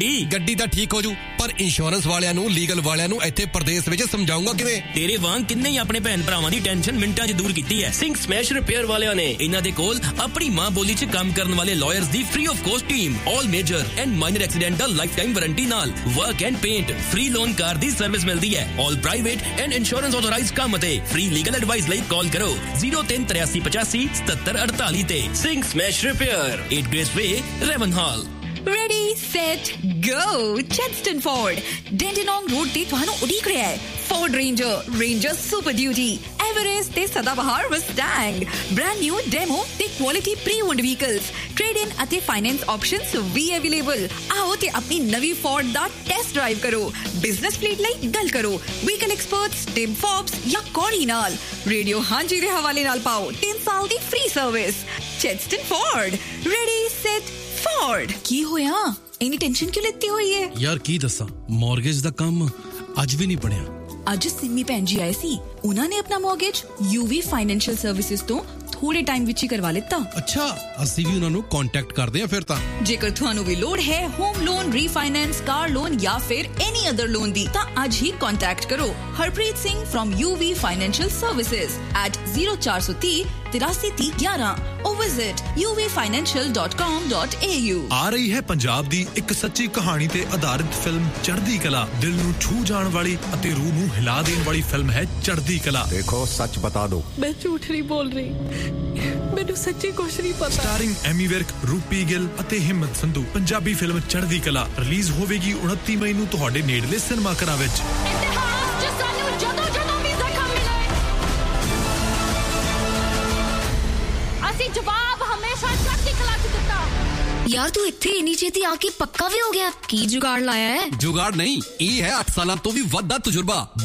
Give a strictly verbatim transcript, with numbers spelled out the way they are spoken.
ਗੱਡੀ ਤਾਂ ਠੀਕ ਹੋ ਜੂ ਪਰ ਇੰਸ਼ੋਰੈਂਸ ਵਾਲਿਆਂ ਨੂੰ ਲੀਗਲ ਵਾਲਿਆਂ ਨੂੰ ਇੱਥੇ ਪ੍ਰਦੇਸ਼ ਵਿੱਚ ਸਮਝਾਉਂਗਾ ਕਿਵੇਂ? ਤੇਰੇ ਵਾਂਗ ਕਿੰਨੇ ਹੀ ਆਪਣੇ ਭੈਣ ਭਰਾਵਾਂ ਦੀ ਟੈਨਸ਼ਨ ਮਿੰਟਾਂ 'ਚ ਦੂਰ ਕੀਤੀ ਹੈ। ਸਿੰਘ ਸਮੈਸ਼ ਰਿਪੇਅਰ ਵਾਲਿਆਂ ਨੇ ਇਹਨਾਂ ਦੇ ਕੋਲ ਆਪਣੀ ਮਾਂ ਬੋਲੀ 'ਚ ਕੰਮ ਕਰਨ ਵਾਲੇ lawyers the free of cost team, all major and minor accidental life time warranty ਨਾਲ work and paint, free loan car the service ਮਿਲਦੀ ਹੈ। ਆਲ ਪ੍ਰਾਈਵੇਟ ਐਂਡ ਇੰਸ਼ੋਰੈਂਸ ਆਥੋਰਾਈਜ਼ਡ ਕੰਮ ਅਤੇ ਫ੍ਰੀ ਲੀਗਲ ਐਡਵਾਈਸ ਲਈ ਕਾਲ ਕਰੋ zero three three eight five seven seven eight eight ਤੇ। Singh smash repair, eight Grace Way, Ravenhall। Ready, set, go! Chedston Ford, Dandenong Road ਤੇ ਤੁਹਾਨੂੰ ਉਡੀਕ ਰਿਹਾ ਹੈ। Ford Ranger, Ranger Super Duty, Everest ਤੇ ਸਦਾਬਹਾਰ Mustang, brand new demo ਤੇ quality pre-owned vehicles, trade-in ਅਤੇ finance options ਵੀ available। ਆਓ ਤੇ ਆਪਣੀ ਨਵੀਂ Ford ਦਾ test drive ਕਰੋ। Business fleet ਲਈ ਗੱਲ ਕਰੋ vehicle experts Tim Forbes ਜਾਂ Corey ਨਾਲ। Radio ਹਾਂਜੀ ਦੇ ਹਵਾਲੇ ਨਾਲ ਪਾਓ ਤਿੰਨ ਸਾਲ ਦੀ free service। Chedston Ford, ready, set, Ford। ਕੀ ਹੋਇਆ? ਇੰਨੀ ਟੈਨਸ਼ਨ ਕਿਉਂ ਲੈਤੀ ਹੋਈ ਹੈ? ਯਾਰ ਕੀ ਦੱਸਾਂ, ਮੌਰਗੇਜ ਦਾ ਕੰਮ ਅੱਜ ਵੀ ਨਹੀਂ ਬਣਿਆ। ਅੱਜ ਸਿੰਮੀ ਭੈਣ ਜੀ ਆਏ ਸੀ, ਉਹਨਾਂ ਨੇ ਆਪਣਾ ਮੌਰਗੇਜ ਯੂਵੀ ਫਾਈਨੈਂਸ਼ੀਅਲ ਸਰਵਿਸਿਜ਼ ਤੋਂ ਥੋੜੇ ਟਾਈਮ ਵਿੱਚ ਹੀ ਕਰਵਾ ਲਿੱਤਾ। ਅੱਛਾ, ਅਸੀਂ ਵੀ ਉਹਨਾਂ ਨੂੰ ਕੰਟੈਕਟ ਕਰਦੇ ਹਾਂ ਫਿਰ ਤਾਂ। ਜੇਕਰ ਤੁਹਾਨੂੰ ਵੀ ਲੋੜ ਹੈ home loan, refinance, car loan ਜਾਂ ਫਿਰ ਐਨੀ ਅਦਰ ਲੋਨ ਦੀ, ਤਾਂ ਅੱਜ ਹੀ ਕੰਟੈਕਟ ਕਰੋ Harpreet Singh firm UV financial services at zero four three three ਤਿਰਾਸੀ ਤੀਹ ਗਿਆਰਾਂ or visit u v financial dot com dot a u। ਆ ਰਹੀ ਹੈ ਪੰਜਾਬ ਦੀ ਇੱਕ ਸੱਚੀ ਕਹਾਣੀ ਤੇ ਆਧਾਰਿਤ ਫਿਲਮ ਚੜ੍ਹਦੀ ਕਲਾ। ਦਿਲ ਨੂੰ ਛੂ ਜਾਣ ਵਾਲੀ ਅਤੇ ਰੂਹ ਨੂੰ ਹਿਲਾ ਦੇਣ ਵਾਲੀ ਫਿਲਮ ਹੈ ਚੜ੍ਹਦੀ ਕਲਾ। ਦੇਖੋ ਸੱਚ ਬਤਾ ਦੋ, ਮੈਂ ਝੂਠ ਨਹੀਂ ਬੋਲ ਰਹੀ, ਮੈਨੂੰ ਸੱਚੀ ਕੁਛ ਨਹੀਂ ਪਤਾ। ਸਟਾਰਿੰਗ ਐਮੀ ਵਿਰਕ, ਰੂਪੀ ਗਿੱਲ ਅਤੇ ਹਿੰਮਤ ਸੰਧੂ। ਪੰਜਾਬੀ ਫਿਲਮ ਚੜ੍ਹਦੀ ਕਲਾ ਰਿਲੀਜ਼ ਹੋਵੇਗੀ ਉਨੱਤੀ ਮਈ ਨੂੰ ਤੁਹਾਡੇ ਨੇੜਲੇ ਸਿਨੇਮਾ ਘਰਾਂ ਵਿੱਚ। ਜਵਾਬ ਹਮੇਸ਼ਾ ਚੜ੍ਹਦੀ ਕਲਾ 'ਚ ਦਿੱਤਾ। ਯਾਰ ਤੂੰ ਇੱਥੇ ਇੰਨੀ ਛੇਤੀ ਆ ਕੇ ਪੱਕਾ ਵੀ ਹੋ ਗਿਆ, ਕੀ ਜੁਗਾੜ ਲਾਇਆ ਹੈ? ਜੁਗਾੜ ਨਹੀਂ, ਇਹ ਹੈ ਅੱਠ ਸਾਲਾਂ ਤੋਂ ਵੀ ਵੱਧ ਦਾ ਤਜਰਬਾ।